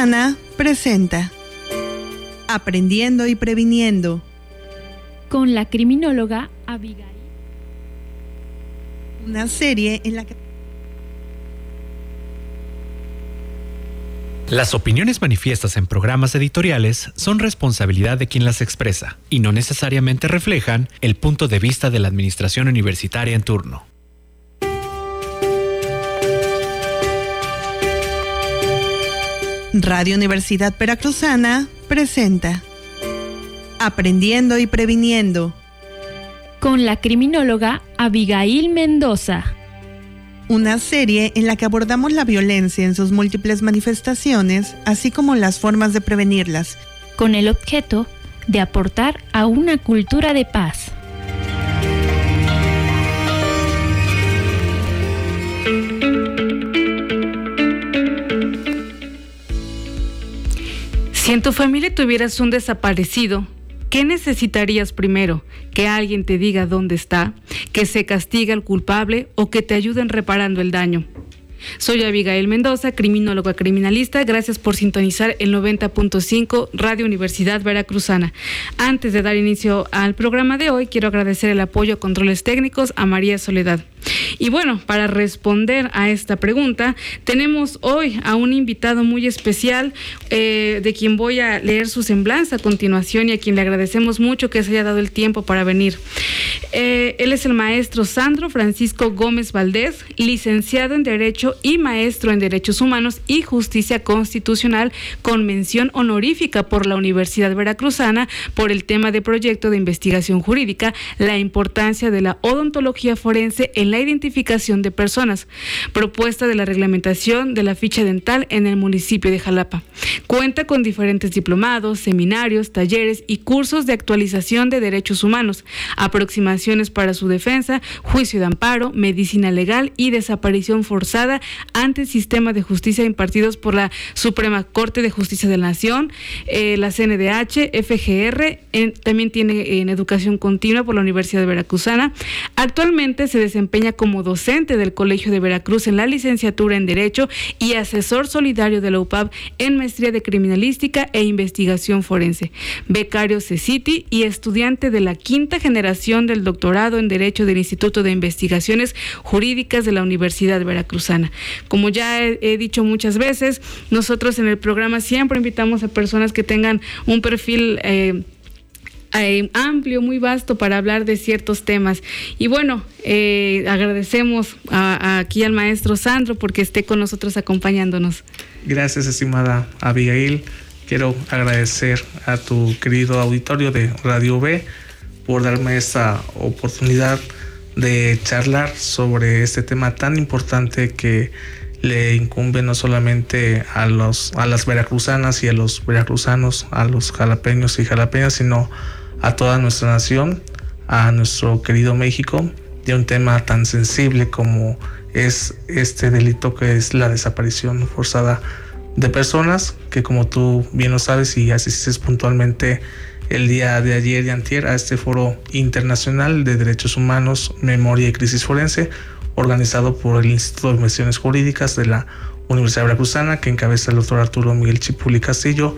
Veracruzana presenta Aprendiendo y Previniendo, con la criminóloga Abigail. Una serie en la que las opiniones manifiestas en programas editoriales son responsabilidad de quien las expresa y no necesariamente reflejan el punto de vista de la administración universitaria en turno. Radio Universidad Veracruzana presenta Aprendiendo y Previniendo, con la criminóloga Abigail Mendoza. Una serie en la que abordamos la violencia en sus múltiples manifestaciones, así como las formas de prevenirlas, con el objeto de aportar a una cultura de paz. Si en tu familia tuvieras un desaparecido, ¿qué necesitarías primero? ¿Que alguien te diga dónde está? ¿Que se castigue al culpable o que te ayuden reparando el daño? Soy Abigail Mendoza, criminóloga criminalista. Gracias por sintonizar el 90.5 Radio Universidad Veracruzana. Antes de dar inicio al programa de hoy, quiero agradecer el apoyo a controles técnicos a María Soledad. Y bueno, para responder a esta pregunta, tenemos hoy a un invitado muy especial, de quien voy a leer su semblanza a continuación y a quien le agradecemos mucho que se haya dado el tiempo para venir. Él es el maestro Sandro Francisco Gómez Valdés, licenciado en Derecho y maestro en Derechos Humanos y Justicia Constitucional, con mención honorífica por la Universidad Veracruzana por el tema de proyecto de investigación jurídica, la importancia de la odontología forense en la identificación de personas, propuesta de la reglamentación de la ficha dental en el municipio de Jalapa. Cuenta con diferentes diplomados, seminarios, talleres y cursos de actualización de derechos humanos, aproximaciones para su defensa, juicio de amparo, medicina legal y desaparición forzada ante el sistema de justicia impartidos por la Suprema Corte de Justicia de la Nación, la CNDH, FGR, también tiene en educación continua por la Universidad Veracruzana. Actualmente se desempeña como docente del Colegio de Veracruz en la licenciatura en Derecho y asesor solidario de la UPAV en maestría de criminalística e investigación forense, becario CECITI y estudiante de la quinta generación del doctorado en Derecho del Instituto de Investigaciones Jurídicas de la Universidad Veracruzana. Como ya he dicho muchas veces, nosotros en el programa siempre invitamos a personas que tengan un perfil amplio, muy vasto para hablar de ciertos temas. Y bueno, agradecemos aquí al maestro Sandro porque esté con nosotros acompañándonos. Gracias, estimada Abigail. Quiero agradecer a tu querido auditorio de Radio B por darme esta oportunidad de charlar sobre este tema tan importante que le incumbe no solamente a las veracruzanas y a los veracruzanos, a los jalapeños y jalapeñas, sino a toda nuestra nación, a nuestro querido México, de un tema tan sensible como es este delito que es la desaparición forzada de personas, que como tú bien lo sabes y asistes puntualmente el día de ayer y antier a este foro internacional de derechos humanos, memoria y crisis forense, organizado por el Instituto de Investigaciones Jurídicas de la Universidad Veracruzana, que encabeza el doctor Arturo Miguel Chipuli Castillo,